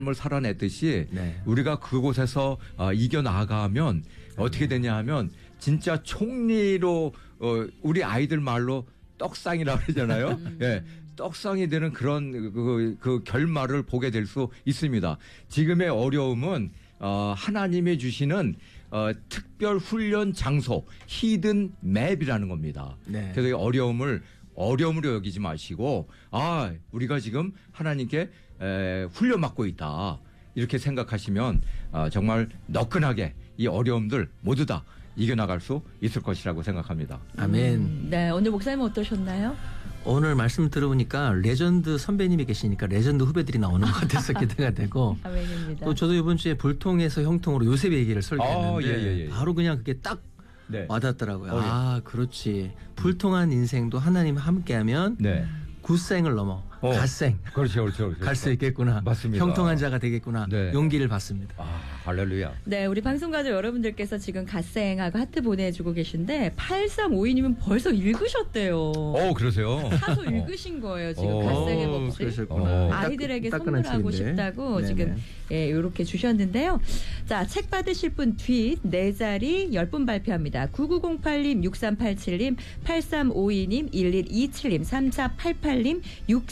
을 살아냈듯이 네. 우리가 그곳에서 이겨나가면 어떻게 되냐 하면 진짜 총리로 우리 아이들 말로 떡상이라고 그러잖아요. 예, 떡상이 되는 그런 그 결말을 보게 될 수 있습니다. 지금의 어려움은 하나님이 주시는 특별 훈련 장소 히든 맵이라는 겁니다. 네. 그래서 이 어려움으로 여기지 마시고 우리가 지금 하나님께 훈련받고 있다 이렇게 생각하시면 정말 너끈하게 이 어려움들 모두 다 이겨나갈 수 있을 것이라고 생각합니다. 아멘. 네, 오늘 목사님은 어떠셨나요? 오늘 말씀 들어보니까 레전드 선배님이 계시니까 레전드 후배들이 나오는 것 같아서 기대가 되고 아멘입니다. 또 저도 이번 주에 불통에서 형통으로 요셉 얘기를 설교했는데 예. 바로 그냥 그게 딱 네. 와닿더라고요. 그렇지. 불통한 인생도 하나님 함께하면 네. 굿생을 넘어 갓생 그렇죠. 갈 수 있겠구나. 맞습니다. 형통한 자가 되겠구나. 네. 용기를 받습니다. 할렐루야. 네, 우리 방송가족 여러분들께서 지금 갓생하고 하트 보내주고 계신데 8352님은 벌써 읽으셨대요. 그러세요? 사서 읽으신 거예요. 지금 갓생의 법칙. 그러셨구나. 아이들에게 따끈한 선물하고 책인데. 싶다고 네네. 지금 이렇게 주셨는데요. 자, 책 받으실 분 뒤 4자리 10분 발표합니다. 9908님, 6387님, 8352님, 1127님, 3488님,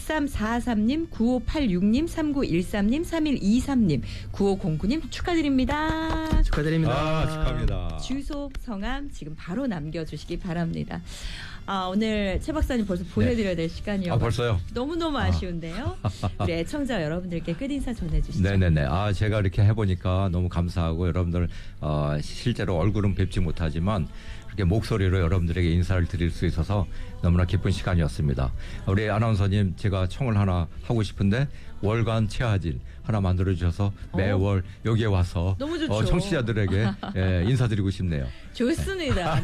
6343님, 9586님, 3913님, 3123님, 9509님 축하드립니다. 축하드립니다. 축하합니다. 주소, 성함 지금 바로 남겨주시기 바랍니다. 오늘 최 박사님 벌써 보내드려야 될 시간이요. 벌써요? 너무너무 아쉬운데요. 우리 애청자 여러분들께 끝인사 전해주시죠. 네네네. 제가 이렇게 해보니까 너무 감사하고 여러분들 실제로 얼굴은 뵙지 못하지만 이렇게 목소리로 여러분들에게 인사를 드릴 수 있어서 너무나 기쁜 시간이었습니다. 우리 아나운서님 제가 청을 하나 하고 싶은데 월간 체화질 하나 만들어주셔서 매월 여기에 와서 너무 좋죠. 청취자들에게 인사드리고 싶네요. 좋습니다.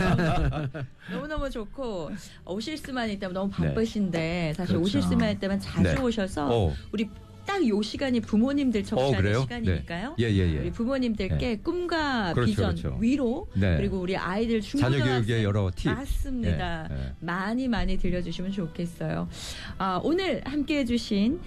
너무너무 좋고 오실 수만 있다면 너무 바쁘신데 사실 그렇죠. 오실 수만 있다면 자주 오셔서 우리 딱 요 시간이 부모님들 적시하는 그래요? 시간이니까요. 네. 예. 우리 부모님들께 꿈과 비전, 그렇죠. 위로 네. 그리고 우리 아이들 자녀 교육의 여러 팁. 맞습니다. 많이 들려주시면 좋겠어요. 오늘 함께해 주신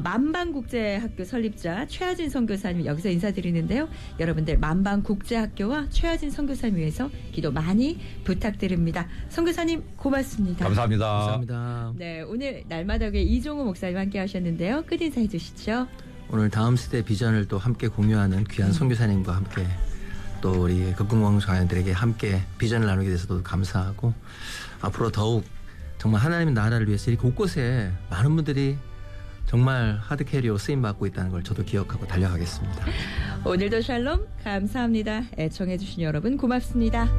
만방국제학교 설립자 최하진 선교사님 여기서 인사드리는데요. 여러분들 만방국제학교와 최하진 선교사님 위해서 기도 많이 부탁드립니다. 선교사님 고맙습니다. 감사합니다. 감사합니다. 네, 오늘 날마다 교회 이종우 목사님 함께 하셨는데요. 끝인사 해주시죠. 오늘 다음 세대 비전을 또 함께 공유하는 귀한 선교사님과 함께 또 우리 극궁왕 자녀들에게 함께 비전을 나누게 돼서도 감사하고 앞으로 더욱 정말 하나님의 나라를 위해서 이렇게 곳곳에 많은 분들이 정말 하드캐리어 쓰임받고 있다는 걸 저도 기억하고 달려가겠습니다. 오늘도 샬롬 감사합니다. 애청해주신 여러분 고맙습니다.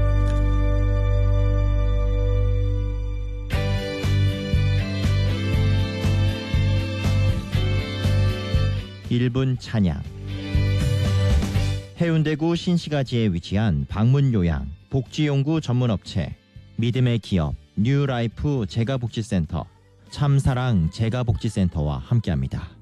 (1분) 찬양. 해운대구 신시가지에 위치한 방문요양 복지용구 전문업체 믿음의 기업 뉴라이프 재가복지센터 참사랑 재가복지센터와 함께합니다.